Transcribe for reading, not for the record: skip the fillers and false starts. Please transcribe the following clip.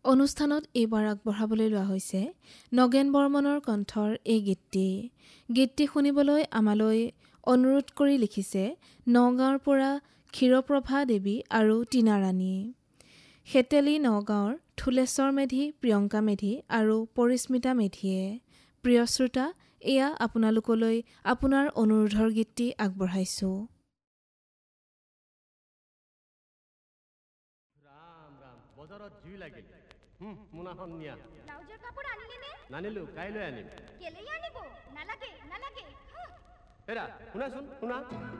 অনুষ্ঠানত এইবাৰ আগবঢ়াবলৈ লোৱা হৈছে নগেন বৰ্মনৰ কণ্ঠৰ এই গীতটি। গীতটি শুনিবলৈ আমালৈ অনুৰোধ কৰি লিখিছে নগাঁৱৰ পৰা ক্ষীৰপ্ৰভা দেৱী আৰু টিনা ৰাণীয়ে। হেতেলী নগাঁৱৰ থুলেশ্বৰ মেধি, প্ৰিয়ংকা মেধি আৰু পৰিস্মিতা মেধিয়ে। প্ৰিয় শ্ৰোতা, এয়া আপোনালোকলৈ আপোনাৰ অনুৰোধৰ গীতটি আগবঢ়াইছোঁ। বজাৰত জুই লাগিল। মোনাখন নিয়া। ব্লাউজৰ কাপোৰ আনিলে নে? নানিলো, কাইলৈ আনিম। কেলেই আনিব? নালাগে নালাগে। হেৰা, শুনাচোন শুনা।